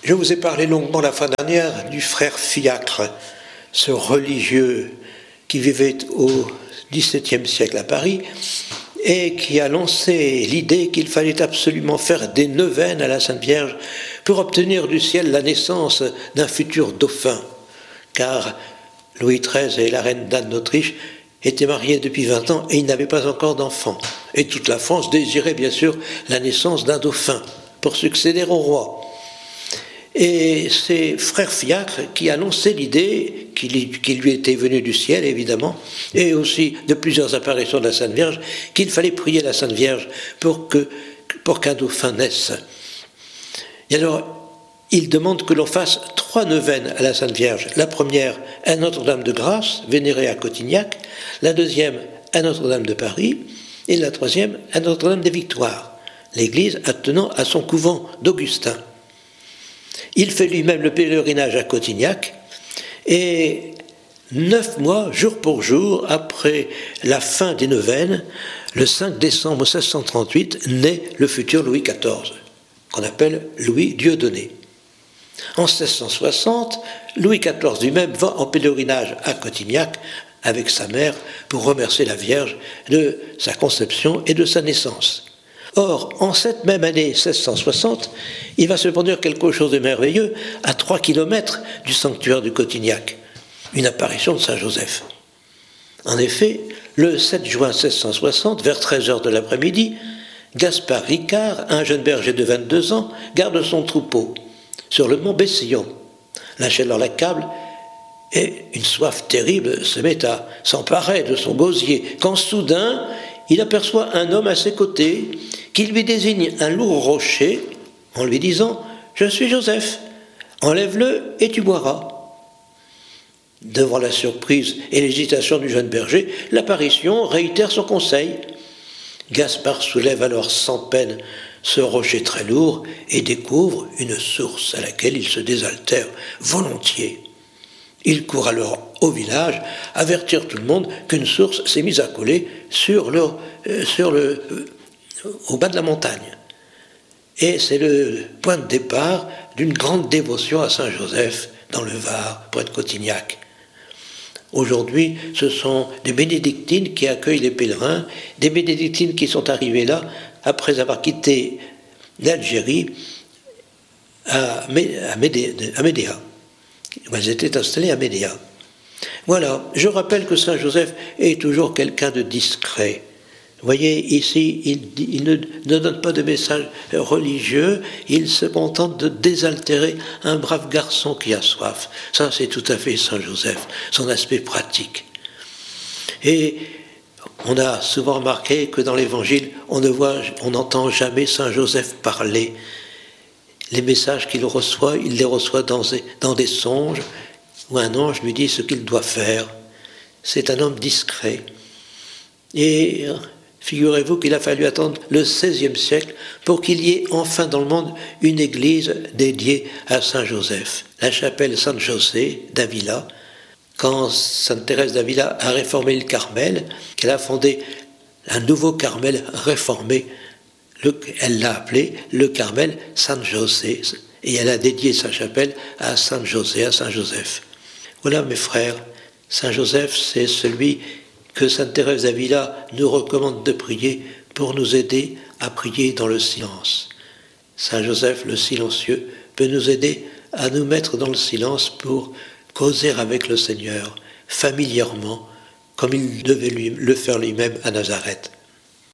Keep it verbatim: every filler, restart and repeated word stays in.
Je vous ai parlé longuement la fois dernière du frère Fiacre, ce religieux qui vivait au dix-septième siècle à Paris et qui a lancé l'idée qu'il fallait absolument faire des neuvaines à la Sainte Vierge pour obtenir du ciel la naissance d'un futur dauphin, car Louis treize et la reine d'Anne d'Autriche étaient mariés depuis vingt ans et ils n'avaient pas encore d'enfants. Et toute la France désirait bien sûr la naissance d'un dauphin pour succéder au roi. Et c'est frère Fiacre qui a lancé l'idée, qui, qui lui était venue du ciel évidemment, et aussi de plusieurs apparitions de la Sainte Vierge, qu'il fallait prier la Sainte Vierge pour, que, pour qu'un dauphin naisse. Et alors, il demande que l'on fasse trois neuvaines à la Sainte Vierge. La première, à Notre-Dame de Grâce, vénérée à Cotignac. La deuxième, à Notre-Dame de Paris. Et la troisième, à Notre-Dame des Victoires, l'église attenant à son couvent d'Augustin. Il fait lui-même le pèlerinage à Cotignac et neuf mois, jour pour jour, après la fin des neuvaines, le cinq décembre seize cent trente-huit, naît le futur Louis quatorze, qu'on appelle Louis Dieudonné. En seize cent soixante, Louis quatorze lui-même va en pèlerinage à Cotignac avec sa mère pour remercier la Vierge de sa conception et de sa naissance. Or, en cette même année seize cent soixante, il va se produire quelque chose de merveilleux à trois kilomètres du sanctuaire de Cotignac, une apparition de Saint Joseph. En effet, le sept juin seize cent soixante, vers treize heures de l'après-midi, Gaspard Ricard, un jeune berger de vingt-deux ans, garde son troupeau sur le mont Bessillon. La chaleur l'accable et une soif terrible se met à s'emparer de son gosier, quand soudain, il aperçoit un homme à ses côtés qui lui désigne un lourd rocher en lui disant « Je suis Joseph, enlève-le et tu boiras ». Devant la surprise et l'hésitation du jeune berger, l'apparition réitère son conseil. Gaspard soulève alors sans peine ce rocher très lourd et découvre une source à laquelle il se désaltère volontiers. Il court alors au village, avertir tout le monde qu'une source s'est mise à couler sur le, euh, sur le, euh, au bas de la montagne. Et c'est le point de départ d'une grande dévotion à Saint-Joseph dans le Var, près de Cotignac. Aujourd'hui, ce sont des bénédictines qui accueillent les pèlerins, des bénédictines qui sont arrivées là après avoir quitté l'Algérie à, Mé, à, Médé, à Médéa. Elles étaient installées à Médéa. Voilà, je rappelle que Saint Joseph est toujours quelqu'un de discret. Vous voyez, ici, il, il ne, ne donne pas de message religieux, il se contente de désaltérer un brave garçon qui a soif. Ça, c'est tout à fait Saint Joseph, son aspect pratique. Et on a souvent remarqué que dans l'Évangile, on ne voit, on n'entend jamais Saint Joseph parler. Les messages qu'il reçoit, il les reçoit dans, dans des songes, où un ange lui dit ce qu'il doit faire. C'est un homme discret. Et figurez-vous qu'il a fallu attendre le seizième siècle pour qu'il y ait enfin dans le monde une église dédiée à Saint Joseph. La chapelle San José d'Avila, quand Sainte Thérèse d'Avila a réformé le Carmel, qu'elle a fondé un nouveau Carmel réformé, le, elle l'a appelé le Carmel San José, et elle a dédié sa chapelle à Saint José, à Saint Joseph. Voilà mes frères, Saint Joseph c'est celui que Sainte Thérèse d'Avila nous recommande de prier pour nous aider à prier dans le silence. Saint Joseph, le silencieux, peut nous aider à nous mettre dans le silence pour causer avec le Seigneur, familièrement, comme il devait lui, le faire lui-même à Nazareth.